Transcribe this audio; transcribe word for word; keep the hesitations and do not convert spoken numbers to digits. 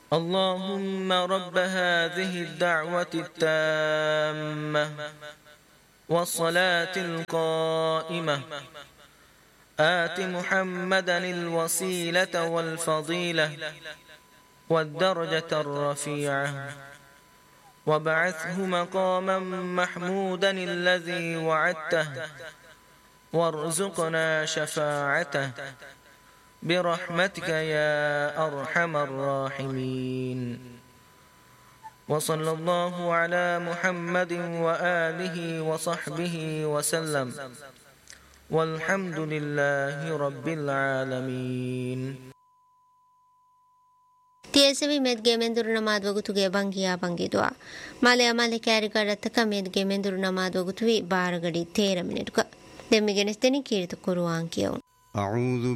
اللهم رب هذه الدعوة التامة والصلاة القائمة آت محمدا الوسيلة والفضيلة والدرجة الرفيعة وابعثه مقاما محمودا الذي وعدته وارزقنا شفاعته برحمتك يا أرحم الراحمين وصلى الله على محمد وآله وصحبه وسلم والحمد لله رب العالمين. තියසවි මෙද්ගේ මෙන්දුරු නමාද වගුතුගේ බංගියා බංගිදුවා මාලේ අමාලේ කෑරිගඩත්තක මෙද්ගේ මෙන්දුරු නමාද වගුතුවි බාරගඩි තේර මිනිටුක දෙම්මිගෙනස් දෙනි කීරිත කුරුවාන් කියවුන්. أعوذ